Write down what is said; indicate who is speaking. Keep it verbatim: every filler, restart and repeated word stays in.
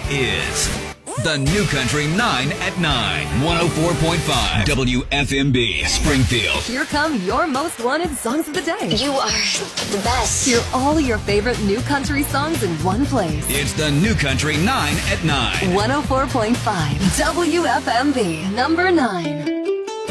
Speaker 1: is the New Country nine at nine, one oh four point five W F M B, Springfield.
Speaker 2: Here come your most wanted songs of the day.
Speaker 3: You are the best.
Speaker 2: Hear all your favorite new country songs in one place.
Speaker 1: It's the New Country nine at nine.
Speaker 2: one oh four point five W F M B, number nine.